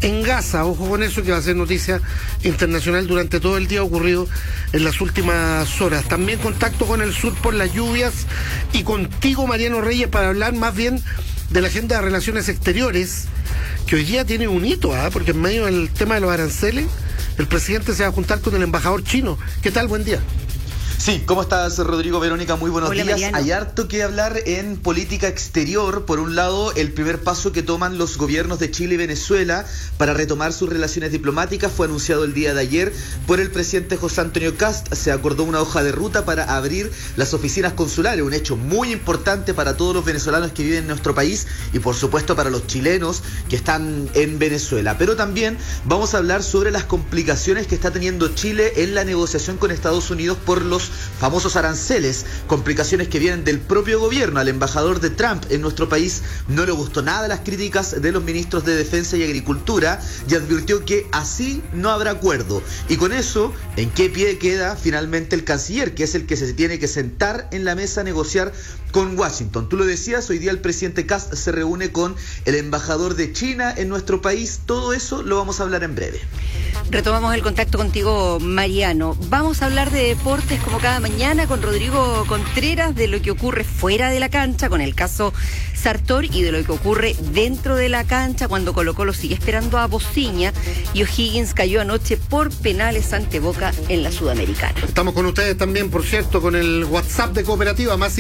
en Gaza. Ojo con eso, que va a ser noticia internacional durante todo el día ocurrido en las últimas horas. También contacto con el sur por las lluvias y contigo, Mariano Reyes, para hablar más bien de la agenda de relaciones exteriores, que hoy día tiene un hito, porque en medio del tema de los aranceles, el presidente se va a juntar con el embajador chino. ¿Qué tal? Buen día. Sí, ¿cómo estás, Rodrigo? Verónica, muy buenos días. Mariano. Hay harto que hablar en política exterior. Por un lado, el primer paso que toman los gobiernos de Chile y Venezuela para retomar sus relaciones diplomáticas fue anunciado el día de ayer por el presidente José Antonio Kast. Se acordó una hoja de ruta para abrir las oficinas consulares, un hecho muy importante para todos los venezolanos que viven en nuestro país y por supuesto para los chilenos que están en Venezuela. Pero también vamos a hablar sobre las complicaciones que está teniendo Chile en la negociación con Estados Unidos por los famosos aranceles, complicaciones que vienen del propio gobierno. Al embajador de Trump en nuestro país no le gustó nada las críticas de los ministros de Defensa y Agricultura y advirtió que así no habrá acuerdo. Y con eso, ¿en qué pie queda finalmente el canciller, que es el que se tiene que sentar en la mesa a negociar con Washington? Tú lo decías, hoy día el presidente Kast se reúne con el embajador de China en nuestro país. Todo eso lo vamos a hablar en breve. Retomamos el contacto contigo, Mariano. Vamos a hablar de deportes como cada mañana con Rodrigo Contreras, de lo que ocurre fuera de la cancha con el caso Sartor y de lo que ocurre dentro de la cancha cuando Colo-Colo sigue esperando a Bociña y O'Higgins cayó anoche por penales ante Boca en la Sudamericana. Estamos con ustedes también, por cierto, con el WhatsApp de Cooperativa, más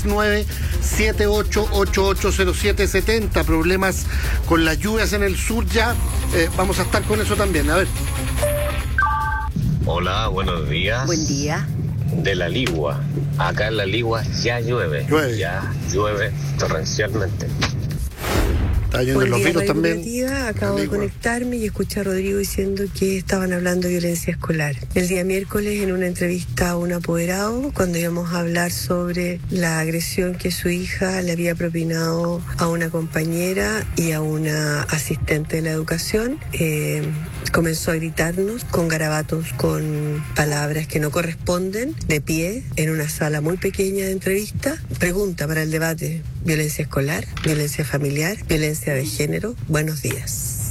569-78880770. Problemas con las lluvias en el sur ya. Vamos a estar con eso también. A ver. Hola, buenos días. Buen día. De La Ligua. Acá en La Ligua ya llueve. Ya llueve torrencialmente. Está yendo en los vinos también. Acabo de conectarme y escuché a Rodrigo diciendo que estaban hablando de violencia escolar. El día miércoles, en una entrevista a un apoderado, cuando íbamos a hablar sobre la agresión que su hija le había propinado a una compañera y a una asistente de la educación, comenzó a gritarnos con garabatos, con palabras que no corresponden, de pie, en una sala muy pequeña de entrevista. Pregunta para el debate: ¿violencia escolar? ¿Violencia familiar? ¿Violencia de género? Buenos días.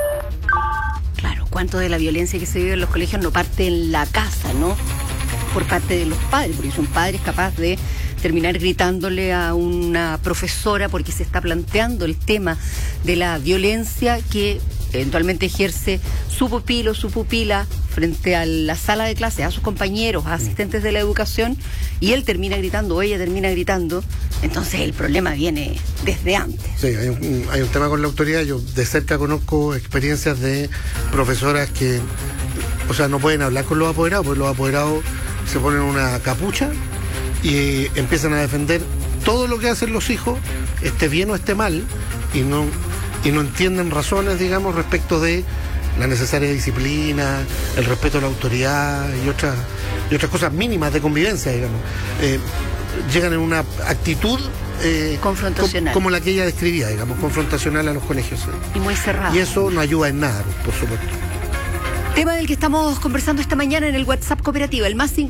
Claro, ¿cuánto de la violencia que se vive en los colegios no parte en la casa, no? Por parte de los padres, porque son padres capaces de terminar gritándole a una profesora porque se está planteando el tema de la violencia que eventualmente ejerce su pupilo o su pupila frente a la sala de clase, a sus compañeros, a asistentes de la educación, y él termina gritando o ella termina gritando. Entonces el problema viene desde antes. Sí, hay un tema con la autoridad. Yo de cerca conozco experiencias de profesoras que, no pueden hablar con los apoderados, porque los apoderados se ponen una capucha y empiezan a defender todo lo que hacen los hijos, esté bien o esté mal, y no entienden razones, digamos, respecto de la necesaria disciplina, el respeto a la autoridad y otras cosas mínimas de convivencia, digamos. Llegan en una actitud confrontacional, como la que ella describía, digamos, confrontacional a los colegios. Y muy cerrado. Y eso no ayuda en nada, por supuesto. Tema del que estamos conversando esta mañana en el WhatsApp Cooperativa, el más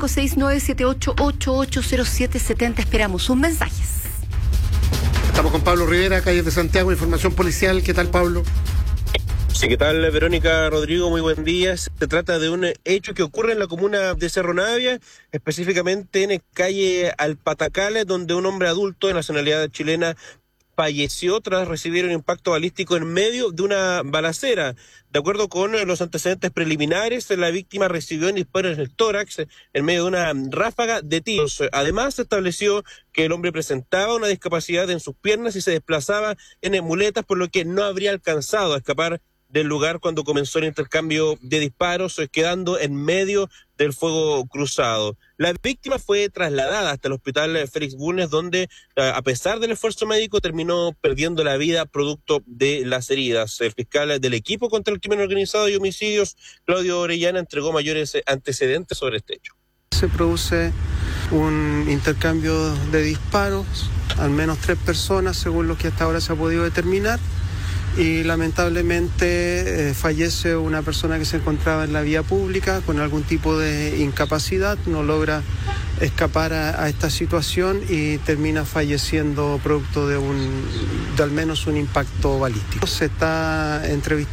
569-78880770. Esperamos sus mensajes. Estamos con Pablo Rivera, Calles de Santiago, Información Policial. ¿Qué tal, Pablo? Sí, ¿qué tal, Verónica, Rodrigo? Muy buen día. Se trata de un hecho que ocurre en la comuna de Cerro Navia, específicamente en calle Alpatacales, donde un hombre adulto de nacionalidad chilena falleció tras recibir un impacto balístico en medio de una balacera. De acuerdo con los antecedentes preliminares, la víctima recibió un disparo en el tórax en medio de una ráfaga de tiros. Además, se estableció que el hombre presentaba una discapacidad en sus piernas y se desplazaba en muletas, por lo que no habría alcanzado a escapar del lugar cuando comenzó el intercambio de disparos, quedando en medio del fuego cruzado. La víctima fue trasladada hasta el hospital Félix Bulnes, donde, a pesar del esfuerzo médico, terminó perdiendo la vida producto de las heridas. El fiscal del equipo contra el crimen organizado y homicidios, Claudio Orellana, entregó mayores antecedentes sobre este hecho. Se produce un intercambio de disparos, al menos 3 personas, según lo que hasta ahora se ha podido determinar. Y lamentablemente fallece una persona que se encontraba en la vía pública con algún tipo de incapacidad, no logra escapar a esta situación y termina falleciendo producto de al menos un impacto balístico. Se está entrevistando